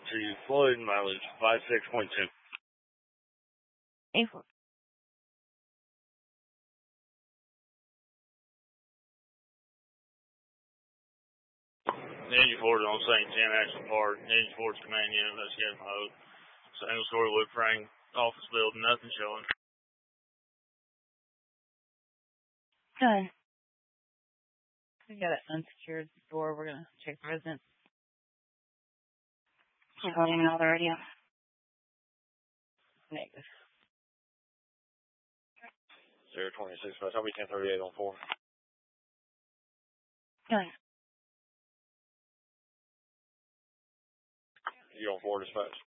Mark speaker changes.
Speaker 1: to Floyd, mileage 56.2.
Speaker 2: A4.
Speaker 1: Ninja Ford on St. Jim Action Park. Ninja Ford's command unit, investigating mode. Single story wood frame, office building, nothing showing.
Speaker 2: Done. We got an unsecured door. We're going to check the residence.
Speaker 3: I don't even know the radio.
Speaker 2: Negative.
Speaker 1: 026, I'll be 1038 on 4.
Speaker 3: Done.
Speaker 1: You on 4 dispatch?